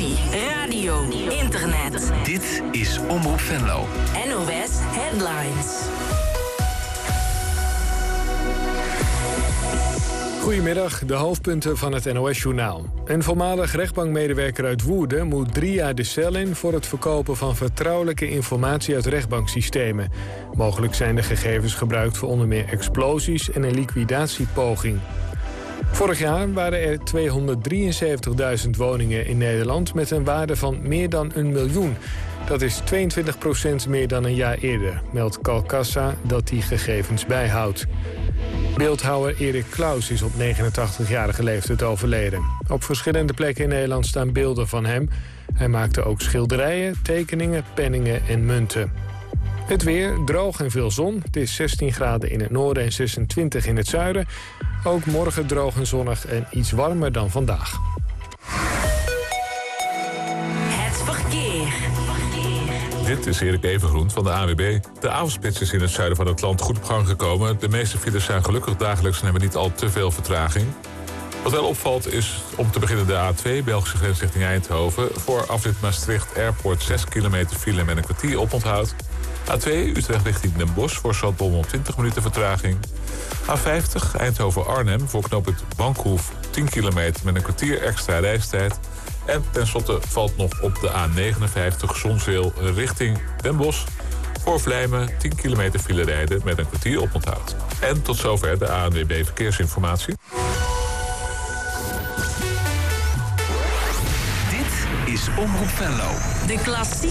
televisie, radio, internet. Dit is Omroep Venlo. NOS Headlines. Goedemiddag, de hoofdpunten van het NOS-journaal. Een voormalig rechtbankmedewerker uit Woerden moet 3 jaar de cel in voor het verkopen van vertrouwelijke informatie uit rechtbanksystemen. Mogelijk zijn de gegevens gebruikt voor onder meer explosies en een liquidatiepoging. Vorig jaar waren er 273.000 woningen in Nederland met een waarde van meer dan 1 miljoen. Dat is 22% meer dan een jaar eerder, meldt Calcassa dat die gegevens bijhoudt. Beeldhouwer Erik Claus is op 89-jarige leeftijd overleden. Op verschillende plekken in Nederland staan beelden van hem. Hij maakte ook schilderijen, tekeningen, penningen en munten. Het weer, droog en veel zon. Het is 16 graden in het noorden en 26 in het zuiden. Ook morgen droog en zonnig en iets warmer dan vandaag. Het verkeer. Dit is Erik Evengroen van de ANWB. De avondspits is in het zuiden van het land goed op gang gekomen. De meeste files zijn gelukkig dagelijks en hebben niet al te veel vertraging. Wat wel opvalt is om te beginnen de A2, Belgische grens richting Eindhoven. Voor afrit Maastricht Airport 6 kilometer file met een kwartier oponthoud. A2 Utrecht richting Den Bosch voor Zaltbommel op 20 minuten vertraging. A50 Eindhoven-Arnhem voor knooppunt Bankhoef 10 kilometer met een kwartier extra reistijd. En tenslotte valt nog op de A59 Zonzeel richting Den Bosch. Voor Vlijmen 10 kilometer file rijden met een kwartier oponthoud. En tot zover de ANWB Verkeersinformatie. Dit is Omroep Venlo. De klassieke